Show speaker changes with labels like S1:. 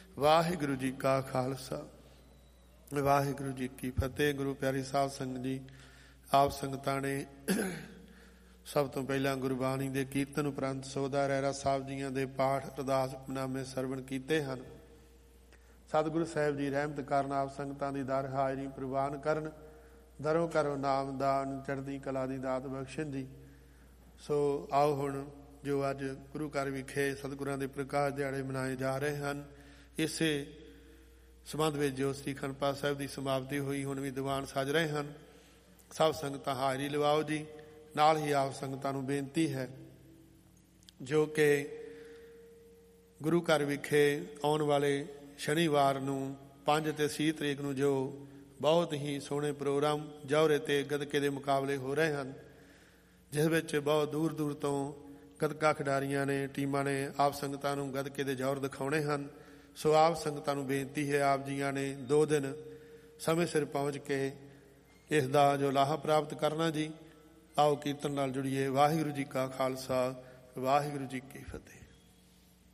S1: ਵਾਹਿਗੁਰੂ ਜੀ ਕਾ ਖਾਲਸਾ ਵਾਹਿਗੁਰੂ ਜੀ ਕੀ ਫਤਿਹ। ਗੁਰੂ ਪਿਆਰੀ ਸਾਧ ਸੰਗਤ ਜੀ, ਆਪ ਸੰਗਤਾਂ ਨੇ ਸਭ ਤੋਂ ਪਹਿਲਾਂ ਗੁਰਬਾਣੀ ਦੇ ਕੀਰਤਨ ਉਪਰੰਤ ਸੋਦਾ ਰਹਿਰਾ ਸਾਹਿਬ ਜੀਆਂ ਦੇ ਪਾਠ ਅਰਦਾਸ ਹੁਕਮਨਾਮੇ ਸਰਵਣ ਕੀਤੇ ਹਨ। ਸਤਿਗੁਰੂ ਸਾਹਿਬ ਜੀ ਰਹਿਮਤ ਕਰਨ, ਆਪ ਸੰਗਤਾਂ ਦੀ ਦਰ ਹਾਜ਼ਰੀ ਪ੍ਰਵਾਨ ਕਰਨ, ਦਰੋਂ ਕਰੋ ਨਾਮ ਦਾਨ, ਚੜ੍ਹਦੀ ਕਲਾ ਦੀ ਦਾਤ ਬਖਸ਼ਣ ਜੀ। ਸੋ ਆਓ ਹੁਣ ਜੋ ਅੱਜ ਗੁਰੂ ਘਰ ਵਿਖੇ ਸਤਿਗੁਰਾਂ ਦੇ ਪ੍ਰਕਾਸ਼ ਦਿਹਾੜੇ ਮਨਾਏ ਜਾ ਰਹੇ ਹਨ, ਇਸੇ ਸੰਬੰਧ ਵਿੱਚ ਜੋ ਸ੍ਰੀ ਅਖੰਡ ਪਾਠ ਸਾਹਿਬ ਦੀ ਸਮਾਪਤੀ ਹੋਈ, ਹੁਣ ਵੀ ਦੀਵਾਨ ਸਜ ਰਹੇ ਹਨ। ਸਭ ਸੰਗਤਾਂ ਹਾਜ਼ਰੀ ਲਵਾਓ ਜੀ। ਨਾਲ ਹੀ ਆਪ ਸੰਗਤਾਂ ਨੂੰ ਬੇਨਤੀ ਹੈ ਜੋ ਕਿ ਗੁਰੂ ਘਰ ਵਿਖੇ ਆਉਣ ਵਾਲੇ ਸ਼ਨੀਵਾਰ ਨੂੰ 5 ਅਤੇ 6 ਤਰੀਕ ਨੂੰ ਜੋ ਬਹੁਤ ਹੀ ਸੋਹਣੇ ਪ੍ਰੋਗਰਾਮ ਜੌਹਰੇ ਤੇ ਗੱਤਕੇ ਦੇ ਮੁਕਾਬਲੇ ਹੋ ਰਹੇ ਹਨ, ਜਿਸ ਵਿੱਚ ਬਹੁਤ ਦੂਰ ਦੂਰ ਤੋਂ ਗੱਤਕਾ ਖਿਡਾਰੀਆਂ ਨੇ, ਟੀਮਾਂ ਨੇ ਆਪ ਸੰਗਤਾਂ ਨੂੰ ਗੱਤਕੇ ਦੇ ਜੌਹਰ ਦਿਖਾਉਣੇ ਹਨ। ਸੋ ਆਪ ਸੰਗਤਾਂ ਨੂੰ ਬੇਨਤੀ ਹੈ, ਆਪ ਜੀਆਂ ਨੇ 2 ਦਿਨ ਸਮੇਂ ਸਿਰ ਪਹੁੰਚ ਕੇ ਇਸ ਦਾ ਜੋ ਲਾਹਾ ਪ੍ਰਾਪਤ ਕਰਨਾ ਜੀ। ਆਓ ਕੀਰਤਨ ਨਾਲ ਜੁੜੀਏ। ਵਾਹਿਗੁਰੂ ਜੀ ਕਾ ਖਾਲਸਾ, ਵਾਹਿਗੁਰੂ ਜੀ ਕੀ ਫਤਿਹ।